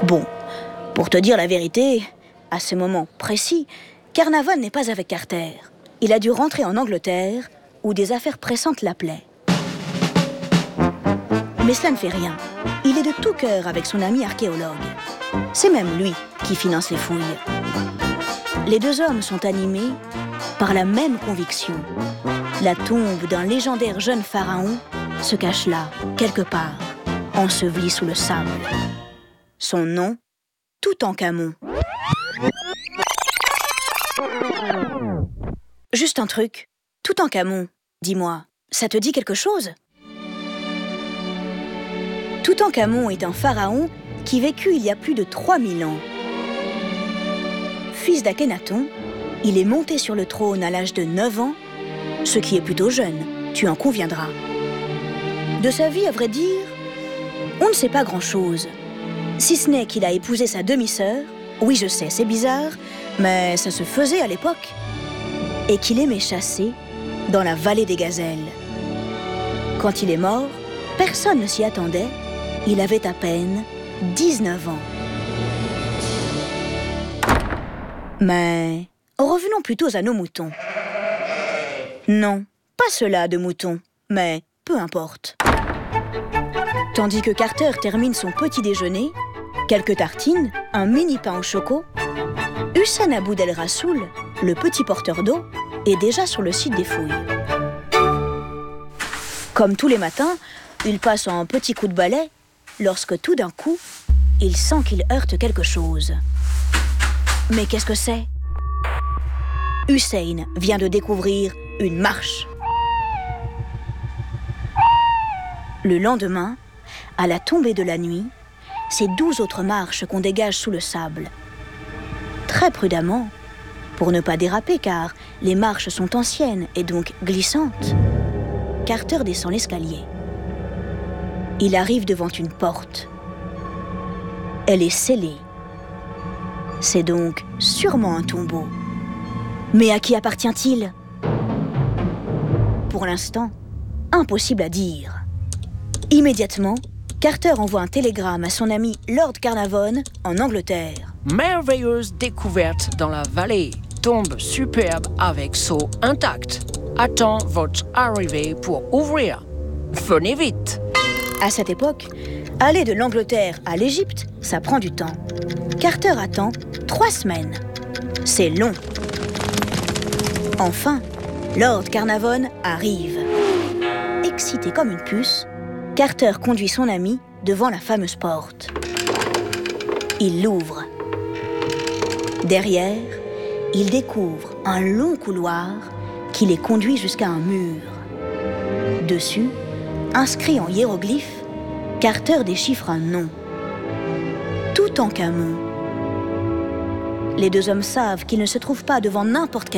Bon, pour te dire la vérité, à ce moment précis, Carnarvon n'est pas avec Carter. Il a dû rentrer en Angleterre, où des affaires pressantes l'appelaient. Mais cela ne fait rien. Il est de tout cœur avec son ami archéologue. C'est même lui qui finance les fouilles. Les deux hommes sont animés par la même conviction. La tombe d'un légendaire jeune pharaon se cache là, quelque part, enseveli sous le sable. Son nom, Toutankhamon. Juste un truc. Toutankhamon, dis-moi, ça te dit quelque chose? Toutankhamon est un pharaon qui vécut il y a plus de 3000 ans. Fils d'Akhenaton, il est monté sur le trône à l'âge de 9 ans, ce qui est plutôt jeune, tu en conviendras. De sa vie, à vrai dire, on ne sait pas grand-chose. Si ce n'est qu'il a épousé sa demi-sœur, oui je sais, c'est bizarre, mais ça se faisait à l'époque, et qu'il aimait chasser dans la vallée des gazelles. Quand il est mort, personne ne s'y attendait, il avait à peine 19 ans. Mais revenons plutôt à nos moutons. Non, pas ceux-là de moutons, mais peu importe. Tandis que Carter termine son petit déjeuner, quelques tartines, un mini pain au choco, Hussein Aboud El Rassoul, le petit porteur d'eau, est déjà sur le site des fouilles. Comme tous les matins, il passe un petit coup de balai lorsque tout d'un coup, il sent qu'il heurte quelque chose. Mais qu'est-ce que c'est? Hussein vient de découvrir une marche. Le lendemain, à la tombée de la nuit, c'est 12 autres marches qu'on dégage sous le sable. Très prudemment, pour ne pas déraper car les marches sont anciennes et donc glissantes, Carter descend l'escalier. Il arrive devant une porte. Elle est scellée. C'est donc sûrement un tombeau. Mais à qui appartient-il? Pour l'instant, impossible à dire. Immédiatement, Carter envoie un télégramme à son ami Lord Carnarvon en Angleterre. Merveilleuse découverte dans la vallée. Tombe superbe avec seau intact. Attends votre arrivée pour ouvrir. Venez vite. À cette époque, aller de l'Angleterre à l'Égypte, ça prend du temps. Carter attend 3 semaines. C'est long. Enfin, Lord Carnarvon arrive. Excité comme une puce, Carter conduit son ami devant la fameuse porte. Il l'ouvre. Derrière, il découvre un long couloir qui les conduit jusqu'à un mur. Dessus, inscrit en hiéroglyphes, Carter déchiffre un nom. Toutankhamon. Les deux hommes savent qu'ils ne se trouvent pas devant n'importe quel